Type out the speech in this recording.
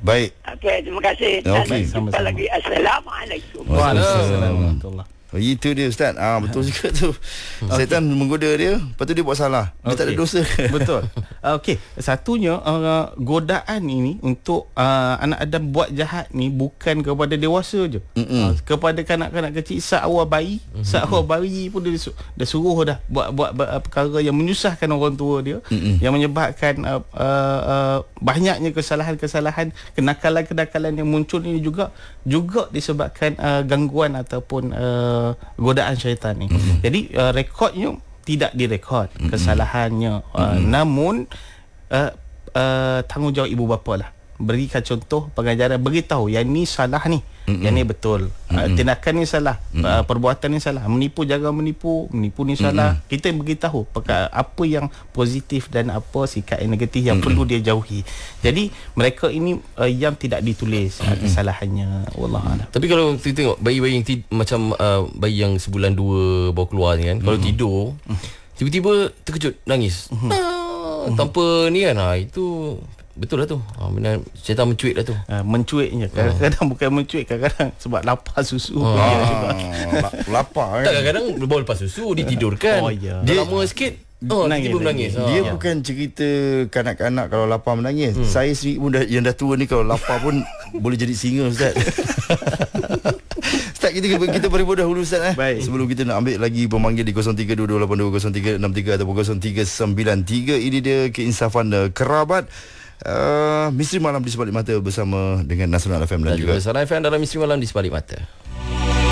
Baik. Okey, terima kasih. Okey, Jumpa sama-sama. lagi. Assalamualaikum. Waalaikumsalam warahmatullahi. Itu dia Ustaz. Betul juga tu. Syaitan menggoda dia, lepas tu dia buat salah. Dia tak ada dosa. Betul. Okey, satunya godaan ini untuk anak Adam buat jahat ni bukan kepada dewasa je. Kepada kanak-kanak kecil saat bayi pun dia suruh dah buat perkara yang menyusahkan orang tua dia, yang menyebabkan banyaknya kesalahan-kesalahan, kenakalan-kenakalan yang muncul ini juga disebabkan gangguan ataupun godaan syaitan ni. Jadi rekodnya tidak direkod kesalahannya, namun tanggungjawab ibu bapa lah, berikan contoh pengajaran, beritahu yang ni salah ni, yang ni betul, tindakan ni salah, perbuatan ni salah, jangan menipu ni salah. Kita beritahu apa yang positif dan apa sikap yang negatif yang perlu dia jauhi. Jadi mereka ini yang tidak ditulis kesalahannya, wallahualam. Tapi kalau kita tengok bayi-bayi yang macam bayi yang sebulan 2 baru keluar ni kan, kalau tidur tiba-tiba terkejut nangis tanpa ni kan, itu betul lah tu. Benar, syaitan mencuit lah tu. Mencuitnya kadang-kadang bukan mencuit, kadang-kadang sebab lapar susu. Lapar kan. Tak, kadang-kadang bawa lepas susu ditidurkan. Dia lama sikit tiba-tiba menangis. Dia bukan cerita kanak-kanak kalau lapar menangis. Saya sendiri pun yang dah tua ni, kalau lapar pun boleh jadi singa Ustaz. Ustaz, kita beribu dahulu Ustaz. Baik. Sebelum kita nak ambil lagi pemanggil di 0322820363 ataupun 0393. Ini dia keinsafan kerabat. Misteri Malam di Sebalik Mata bersama dengan Nasional FM dan juga Nasional FM dalam Misteri Malam di Sebalik Mata.